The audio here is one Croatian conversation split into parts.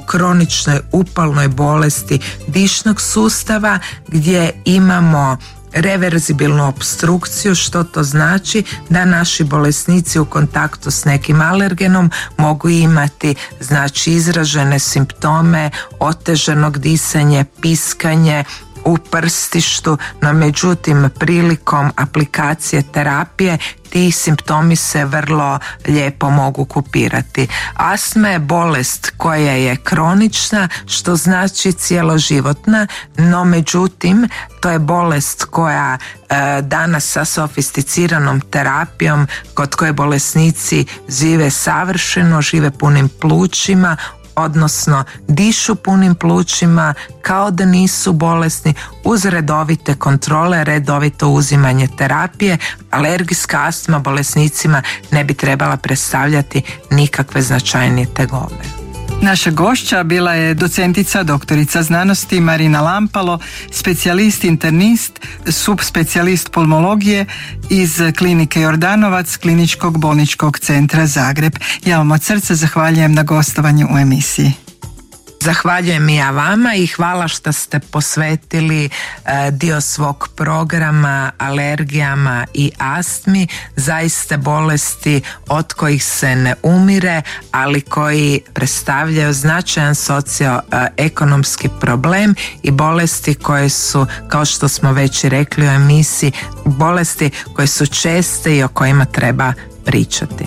kroničnoj upalnoj bolesti dišnog sustava gdje imamo reverzibilnu opstrukciju, što to znači da naši bolesnici u kontaktu s nekim alergenom mogu imati znači izražene simptome otežanog disanja, piskanje u prstištu, no međutim prilikom aplikacije terapije ti simptomi se vrlo lijepo mogu kupirati. Astma je bolest koja je kronična, što znači cjeloživotna, no međutim to je bolest koja danas sa sofisticiranom terapijom kod koje bolesnici žive savršeno, žive punim plućima, odnosno dišu punim plućima kao da nisu bolesni uz redovite kontrole, redovito uzimanje terapije. Alergijska astma bolesnicima ne bi trebala predstavljati nikakve značajnije tegobe. Naša gošća bila je docentica, doktorica znanosti Marina Lampalo, specijalist internist, subspecijalist pulmologije iz klinike Jordanovac Kliničkog bolničkog centra Zagreb. Ja vam od srca zahvaljujem na gostovanju u emisiji. Zahvaljujem i ja vama i hvala što ste posvetili dio svog programa alergijama i astmi, zaista bolesti od kojih se ne umire, ali koji predstavljaju značajan socioekonomski problem i bolesti koje su, kao što smo već i rekli u emisiji, bolesti koje su česte i o kojima treba pričati.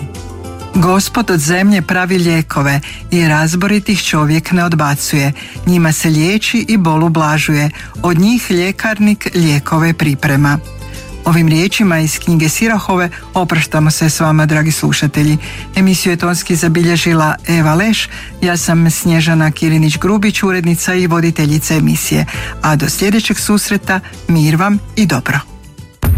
Gospod od zemlje pravi lijekove i razboritih čovjek ne odbacuje. Njima se liječi i bol ublažuje. Od njih ljekarnik lijekove priprema. Ovim riječima iz knjige Sirahove opraštamo se s vama, dragi slušatelji. Emisiju je tonski zabilježila Eva Leš, ja sam Snježana Kirinić-Grubić, urednica i voditeljica emisije. A do sljedećeg susreta, mir vam i dobro.